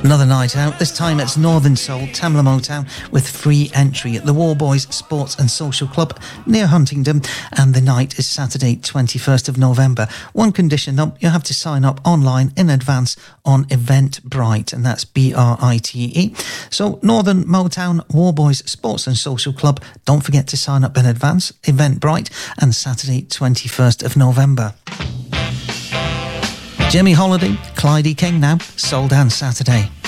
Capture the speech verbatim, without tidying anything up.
Another night out, this time it's Northern Soul, Tamla Motown, with free entry at the Warboys Sports and Social Club near Huntingdon, and the night is Saturday twenty-first of November. One condition though, you have to sign up online in advance on Eventbrite, and that's B R I T E. So Northern Motown, Warboys Sports and Social Club, don't forget to sign up in advance, Eventbrite, and Saturday twenty-first of November. Jimmy Holiday, Clydie King now, Soul Dance Saturday.